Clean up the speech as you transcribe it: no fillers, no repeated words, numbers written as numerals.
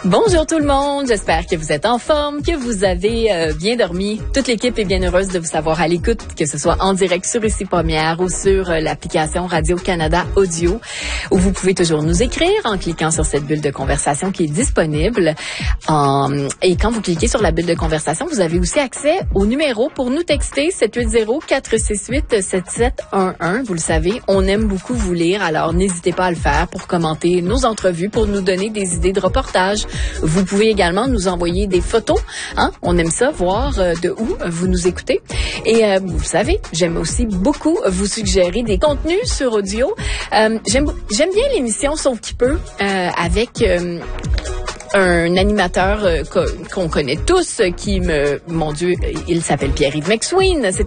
Bonjour tout le monde, j'espère que vous êtes en forme, que vous avez bien dormi. Toute l'équipe est bien heureuse de vous savoir à l'écoute, que ce soit en direct sur Ici Première ou sur l'application Radio-Canada Audio, où vous pouvez toujours nous écrire en cliquant sur cette bulle de conversation qui est disponible. Et quand vous cliquez sur la bulle de conversation, vous avez aussi accès au numéro pour nous texter 780-468-7711. Vous le savez, on aime beaucoup vous lire, alors n'hésitez pas à le faire pour commenter nos entrevues, pour nous donner des idées de reportage. Vous pouvez également nous envoyer des photos. On aime ça, voir de où vous nous écoutez. Et vous le savez, j'aime aussi beaucoup vous suggérer des contenus sur audio. J'aime bien l'émission Sauf qui peut avec un animateur qu'on connaît tous, mon Dieu, il s'appelle Pierre-Yves McSween. C'est